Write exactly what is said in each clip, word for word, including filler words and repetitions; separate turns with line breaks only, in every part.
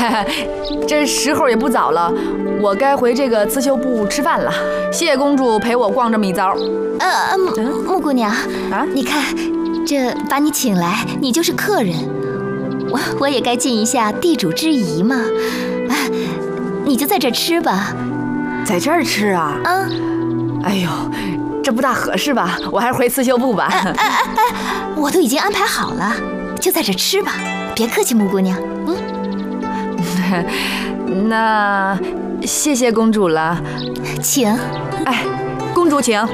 这时候也不早了，我该回这个刺绣部吃饭了。谢谢公主陪我逛这么一遭。
呃，木姑娘
啊，
你看，这把你请来，你就是客人，我我也该尽一下地主之谊嘛。啊，你就在这吃吧。
在这儿吃啊？
啊。
哎呦，这不大合适吧？我还是回刺绣部吧。
哎哎哎哎，我都已经安排好了，就在这吃吧。别客气，木姑娘。嗯。
那谢谢公主了。
请。
哎，公主请。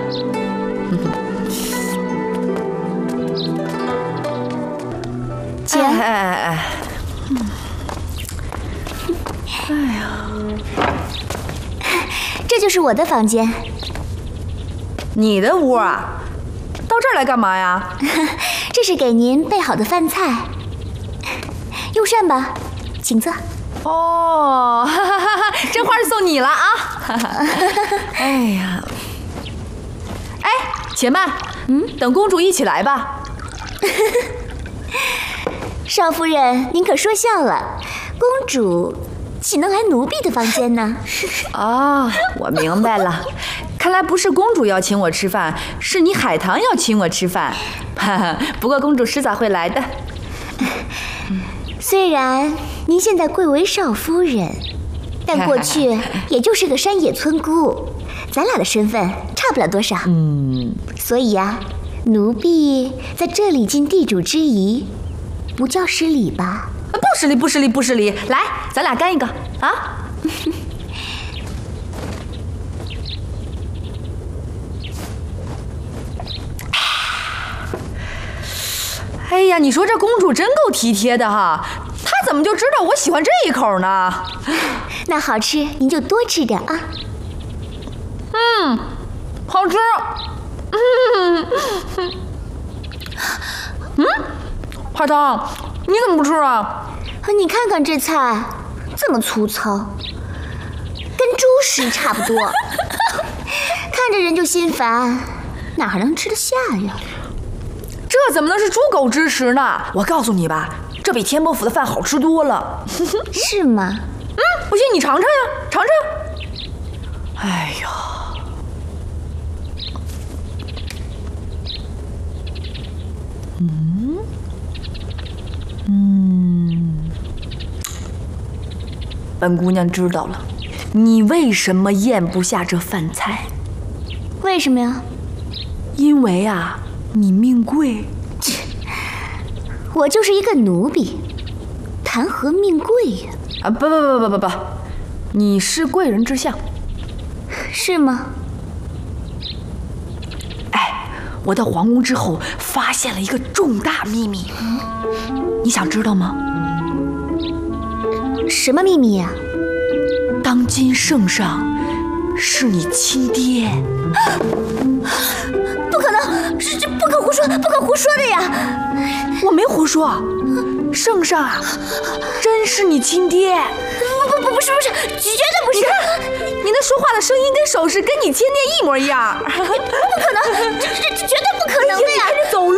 请。
哎哎哎。哎呀，
这就是我的房间。
你的屋啊？到这儿来干嘛呀？
这是给您备好的饭菜，用膳吧，请坐。
哦，哈哈哈哈，这花是送你了啊！哎呀，哎，且慢，嗯，等公主一起来吧。
少夫人，您可说笑了，公主岂能来奴婢的房间呢？
哦，我明白了，看来不是公主要请我吃饭，是你海棠要请我吃饭。哈哈，不过公主迟早会来的。
虽然您现在贵为少夫人，但过去也就是个山野村姑，咱俩的身份差不了多少。
嗯，
所以呀、啊，奴婢在这里尽地主之谊，不叫失礼吧？
不失礼，不失礼，不失礼。来，咱俩干一个啊！哎呀，你说这公主真够体贴的哈，她怎么就知道我喜欢这一口呢？
那好吃您就多吃点啊。
嗯，好吃。嗯嗯，海棠，你怎么不吃啊？
你看看这菜这么粗糙，跟猪食差不多，看着人就心烦，哪还能吃得下呀？
这怎么能是猪狗之食呢？我告诉你吧，这比天伯府的饭好吃多了。
是吗？
嗯，不信你尝尝呀，尝尝。哎呀，嗯嗯，本姑娘知道了，你为什么咽不下这饭菜？
为什么呀？
因为啊，你命贵。
我就是一个奴婢，谈何命贵呀？
啊，不不不不不不，你是贵人之相。
是吗？
哎，我到皇宫之后发现了一个重大秘密，你想知道吗？
什么秘密呀？
当今圣上是你亲爹。
不可能，这这不可胡说，不可胡说的呀！
我没胡说，圣上啊，真是你亲爹。
不不不，不是不是，绝对不是！
你看，你那说话的声音跟手势跟你亲爹一模一样。
不可能，这这这绝对不可能的呀！
你开始走路。